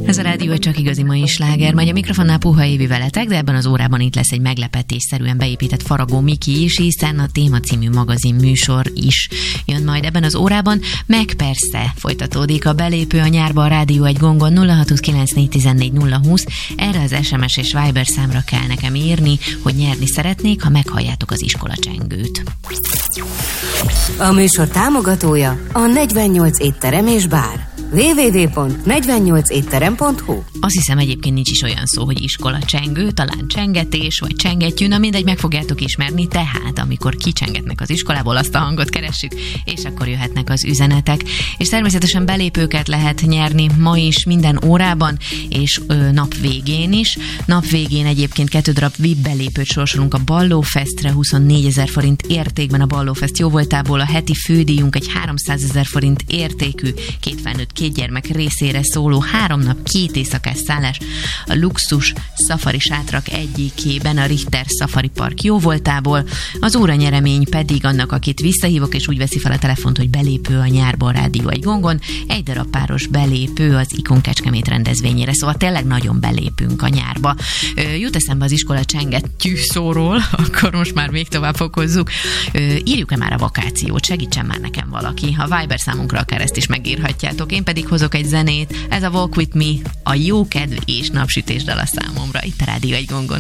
Ez a rádió egy csak igazi mai sláger. Majd a mikrofonnál Puha Évi veletek, de ebben az órában itt lesz egy meglepetésszerűen beépített Faragó Miki is, hiszen a Téma című magazin műsor is jön majd ebben az órában. Meg persze folytatódik a belépő a nyárba a Rádió egy gongon 0629414020. Erre az SMS és Viber számra kell nekem írni, hogy nyerni szeretnék, ha meghalljátok az iskolacsengőt. A műsor támogatója a 48 étterem és bár. www.48etterem.hu. Azt hiszem egyébként nincs is olyan szó, hogy iskolacsengő, talán csengetés vagy csengettyű, na mindegy, meg fogjátok ismerni, tehát amikor kicsengetnek az iskolából, azt a hangot keressük, és akkor jöhetnek az üzenetek. És természetesen belépőket lehet nyerni ma is, minden órában, és nap végén is. Nap végén egyébként 2 darab VIP belépőt sorsolunk a Ballófestre, 24 000 forint értékben a Ballófest jóvoltából. A heti fődíjunk egy 300 000 forint értékű, 2 felnőtt 2 gyermek részére szóló 3 nap 2 éjszakás szállás a luxus szafari sátrak egyikében, a Richter Safari Park jóvoltából. Az óranyeremény pedig annak, akit visszahívok, és úgy veszi fel a telefont, hogy belépő a nyárba a Rádió egy gongon, 1 darab páros belépő az Ikon Kecskemét rendezvényére, szóval tényleg nagyon belépünk a nyárba. Jut eszembe az iskola csengettyű szóról, akkor most már még tovább fokozzuk. Írjuk-e már a vakációt? Segítsen már nekem valaki. A Viber számunkra akár ezt is megírhatjátok. Én pedig hozok egy zenét. Ez a Walk With Me, a jókedv és napsütés dala számomra itt a Rádió egy gongon.